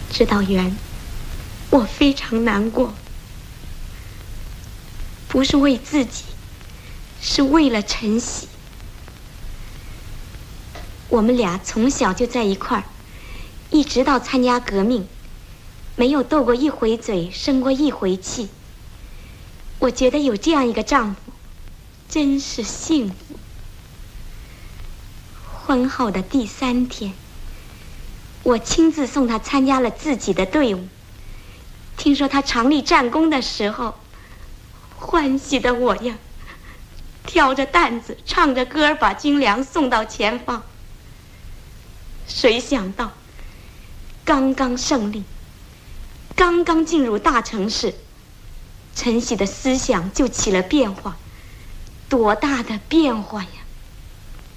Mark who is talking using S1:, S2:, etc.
S1: 知道元，我非常难过，不是为自己，是为了晨曦。我们俩从小就在一块儿，一直到参加革命，没有斗过一回嘴，生过一回气。我觉得有这样一个丈夫，真是幸福。婚后的第3天，我亲自送他参加了自己的队伍。听说他常立战功的时候，欢喜的我呀，挑着担子，唱着歌，把军粮送到前方。谁想到，刚刚胜利，刚刚进入大城市，晨曦的思想就起了变化。多大的变化呀！